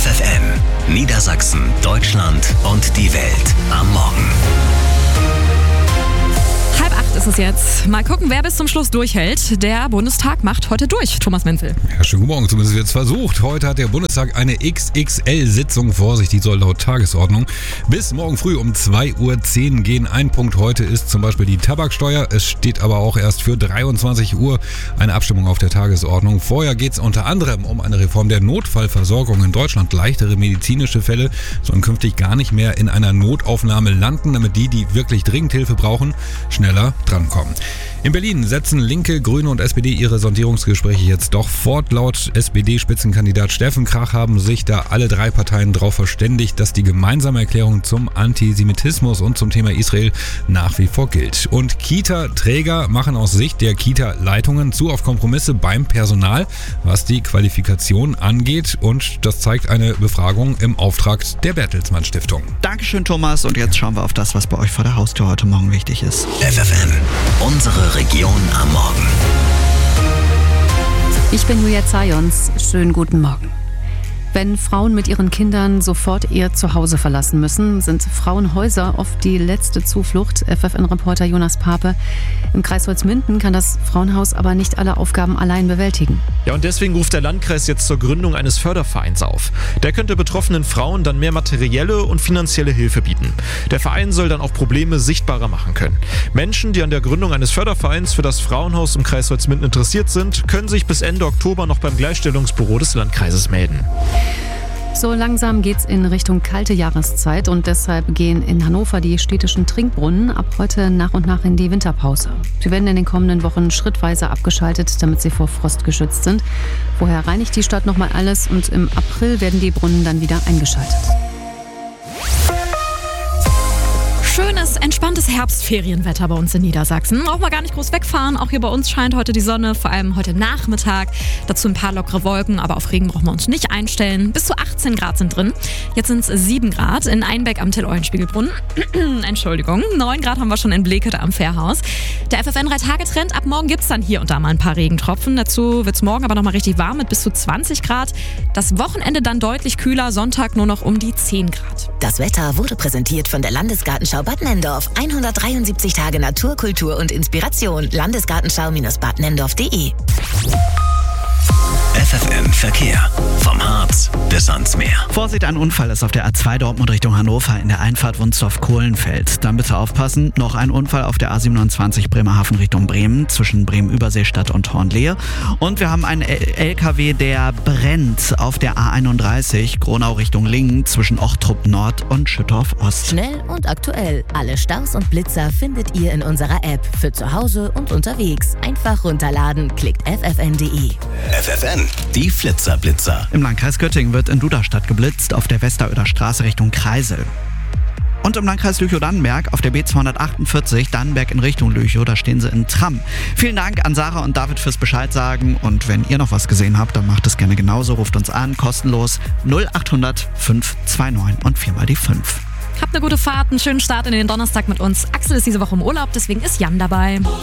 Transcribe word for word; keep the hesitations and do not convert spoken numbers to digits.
F F N, Niedersachsen, Deutschland und die Welt am Morgen. Halb acht ist es jetzt. Mal gucken, wer bis zum Schluss durchhält. Der Bundestag macht heute durch. Thomas Menzel. Ja, schönen guten Morgen. Zumindest wird es versucht. Heute hat der Bundestag eine X X L-Sitzung vor sich. Die soll laut Tagesordnung bis morgen früh um zwei Uhr zehn gehen. Ein Punkt heute ist zum Beispiel die Tabaksteuer. Es steht aber auch erst für dreiundzwanzig Uhr eine Abstimmung auf der Tagesordnung. Vorher geht es unter anderem um eine Reform der Notfallversorgung in Deutschland. Leichtere medizinische Fälle sollen künftig gar nicht mehr in einer Notaufnahme landen, damit die, die wirklich dringend Hilfe brauchen, schneller drankommen. In Berlin setzen Linke, Grüne und S P D ihre Sondierungsgespräche jetzt doch fort. Laut S P D-Spitzenkandidat Steffen Krach haben sich da alle drei Parteien darauf verständigt, dass die gemeinsame Erklärung zum Antisemitismus und zum Thema Israel nach wie vor gilt. Und Kita-Träger machen aus Sicht der Kita-Leitungen zu auf Kompromisse beim Personal, was die Qualifikation angeht. Und das zeigt eine Befragung im Auftrag der Bertelsmann Stiftung. Dankeschön, Thomas. Und jetzt schauen wir auf das, was bei euch vor der Haustür heute Morgen wichtig ist. F F N, unsere Region am Morgen. Ich bin Julia Zayons. Schönen guten Morgen. Wenn Frauen mit ihren Kindern sofort ihr Zuhause verlassen müssen, sind Frauenhäuser oft die letzte Zuflucht. F F N-Reporter Jonas Pape. Im Kreis Holzminden kann das Frauenhaus aber nicht alle Aufgaben allein bewältigen. Ja, und deswegen ruft der Landkreis jetzt zur Gründung eines Fördervereins auf. Der könnte betroffenen Frauen dann mehr materielle und finanzielle Hilfe bieten. Der Verein soll dann auch Probleme sichtbarer machen können. Menschen, die an der Gründung eines Fördervereins für das Frauenhaus im Kreis Holzminden interessiert sind, können sich bis Ende Oktober noch beim Gleichstellungsbüro des Landkreises melden. So langsam geht's in Richtung kalte Jahreszeit und deshalb gehen in Hannover die städtischen Trinkbrunnen ab heute nach und nach in die Winterpause. Sie werden in den kommenden Wochen schrittweise abgeschaltet, damit sie vor Frost geschützt sind. Vorher reinigt die Stadt nochmal alles und im April werden die Brunnen dann wieder eingeschaltet. Schönes, entspanntes Herbstferienwetter bei uns in Niedersachsen. Braucht man gar nicht groß wegfahren. Auch hier bei uns scheint heute die Sonne, vor allem heute Nachmittag. Dazu ein paar lockere Wolken, aber auf Regen brauchen wir uns nicht einstellen. Bis zu achtzehn Grad sind drin. Jetzt sind es sieben Grad in Einbeck am Till-Eulenspiegelbrunnen. Entschuldigung. neun Grad haben wir schon in Blekede am Fährhaus. Der F F N drei Tage Trend. Ab morgen gibt es dann hier und da mal ein paar Regentropfen. Dazu wird es morgen aber nochmal richtig warm mit bis zu zwanzig Grad. Das Wochenende dann deutlich kühler. Sonntag nur noch um die zehn Grad. Das Wetter wurde präsentiert von der Landesgartenschau Bad Nenndorf. hundertdreiundsiebzig Tage Natur, Kultur und Inspiration. Landesgartenschau-bad nenndorf punkt de. F F N Verkehr. Vom Harz bis ans Meer. Vorsicht, ein Unfall ist auf der A zwei Dortmund Richtung Hannover in der Einfahrt Wunsdorf-Kohlenfeld. Dann bitte aufpassen, noch ein Unfall auf der A siebenundzwanzig Bremerhaven Richtung Bremen zwischen Bremen-Überseestadt und Hornlehe. Und wir haben einen L K W, der brennt auf der A einunddreißig Gronau Richtung Lingen zwischen Ochtrup Nord und Schüttorf Ost. Schnell und aktuell. Alle Staus und Blitzer findet ihr in unserer App. Für zu Hause und unterwegs. Einfach runterladen. Klickt f f n punkt de. F F N, die Flitzer-Blitzer. Im Landkreis Göttingen wird in Duderstadt geblitzt auf der Westeröder Straße Richtung Kreisel. Und im Landkreis Lüchow-Dannenberg auf der B zweihundertachtundvierzig Dannenberg in Richtung Lüchow, da stehen sie in Tram. Vielen Dank an Sarah und David fürs Bescheid sagen. Und wenn ihr noch was gesehen habt, dann macht es gerne genauso. Ruft uns an, kostenlos null achthundert fünf zwei neun und viermal die fünf. Habt eine gute Fahrt, einen schönen Start in den Donnerstag mit uns. Axel ist diese Woche im Urlaub, deswegen ist Jan dabei.